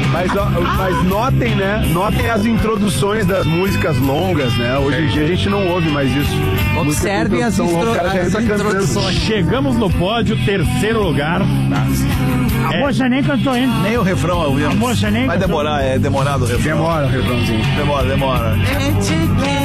Mas notem, né? Notem as introduções das músicas longas, né? Hoje em dia a gente não ouve mais isso. Observem as introduções. Chegamos no pódio, terceiro lugar. A moça nem cantou ainda. Nem o refrão ouvimos. A moça nem Vai cantou. demorar, é demorado o refrão. Demora o refrãozinho. Demora.